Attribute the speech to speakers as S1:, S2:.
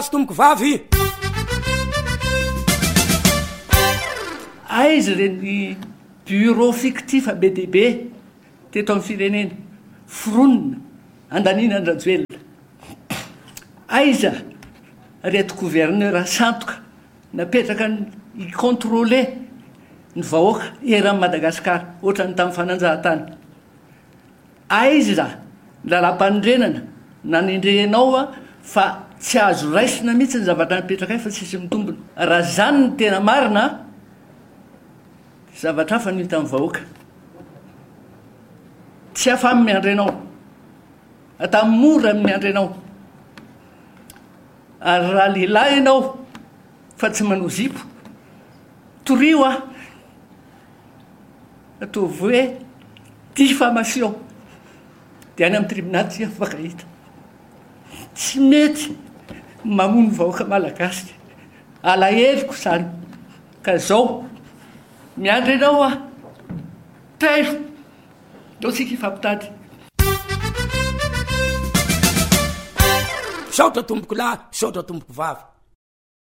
S1: tomboko vavy
S2: aizy reny bureau fictif be dehibe teto amin'ny firenena foronina andanina andrajoelona aiza reto gouverneur santoka napetraka icontrôler ny vahoaka eran'ny Madagasikara ohatrany tamin'ny fananjahantany aiza lalam-panondrenana nanendrehanao fa tsy azo raisina mihitsy ny zavatra napetraka fa tsisy mitombona raha zany ny tena marina zavatra hafa no hita amin'ny vahoaka tsy afamy miandry anao atamora miandry anao ary raha lehilahy ianao fa tsy manao zipo torio ataovy hoe diffamation dia any amin'ny tribunal tsy afaka hita tsy mety mamono vahoaka malagasy alahelyko zany ka zao miandry anao tailo dao tsika ifampitady
S1: saotra tomboko lahy saotra tomboko vavy